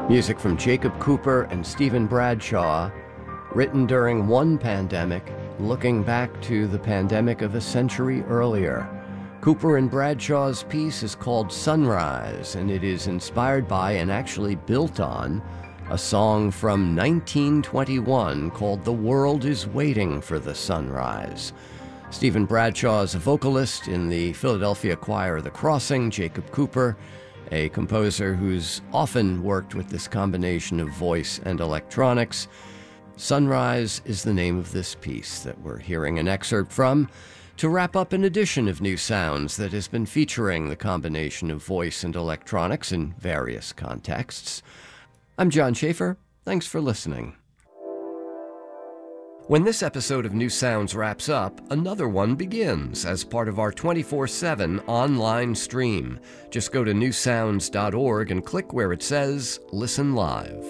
Music from Jacob Cooper and Stephen Bradshaw, written during one pandemic, looking back to the pandemic of a century earlier. Cooper and Bradshaw's piece is called Sunrise, and it is inspired by and actually built on a song from 1921 called The World is Waiting for the Sunrise. Stephen Bradshaw is a vocalist in the Philadelphia choir The Crossing. Jacob Cooper, a composer who's often worked with this combination of voice and electronics. Sunrise is the name of this piece that we're hearing an excerpt from to wrap up an edition of New Sounds that has been featuring the combination of voice and electronics in various contexts. I'm John Schaefer. Thanks for listening. When this episode of New Sounds wraps up, another one begins as part of our 24/7 online stream. Just go to newsounds.org and click where it says Listen Live.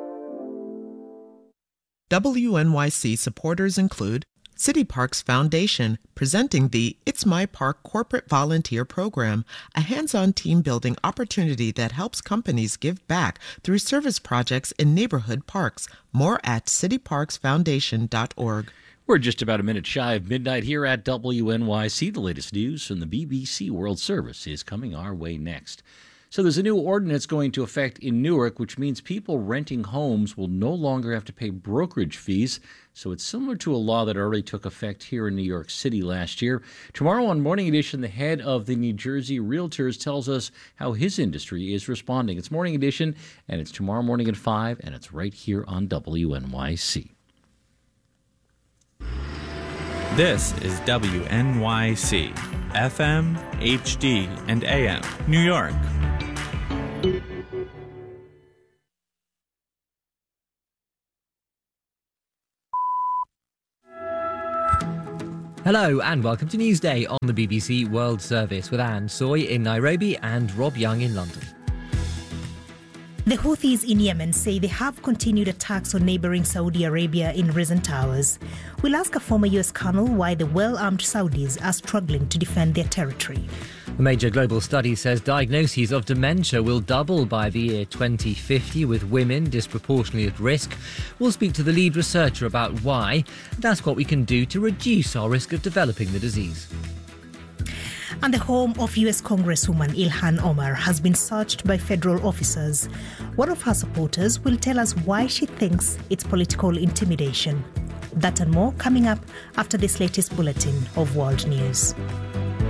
WNYC supporters include City Parks Foundation, presenting the It's My Park Corporate Volunteer Program, a hands-on team-building opportunity that helps companies give back through service projects in neighborhood parks. More at cityparksfoundation.org. We're just about a minute shy of midnight here at WNYC. The latest news from the BBC World Service is coming our way next. So there's a new ordinance going into effect in Newark, which means people renting homes will no longer have to pay brokerage fees. So it's similar to a law that already took effect here in New York City last year. Tomorrow on Morning Edition, the head of the New Jersey Realtors tells us how his industry is responding. It's Morning Edition, and it's tomorrow morning at 5, and it's right here on WNYC. This is WNYC, FM, HD, and AM, New York. Hello and welcome to Newsday on the BBC World Service with Anne Soy in Nairobi and Rob Young in London. The Houthis in Yemen say they have continued attacks on neighbouring Saudi Arabia in recent hours. We'll ask a former US colonel why the well-armed Saudis are struggling to defend their territory. A major global study says diagnoses of dementia will double by the year 2050, with women disproportionately at risk. We'll speak to the lead researcher about why and ask what we can do to reduce our risk of developing the disease. And the home of US Congresswoman Ilhan Omar has been searched by federal officers. One of her supporters will tell us why she thinks it's political intimidation. That and more coming up after this latest bulletin of world news.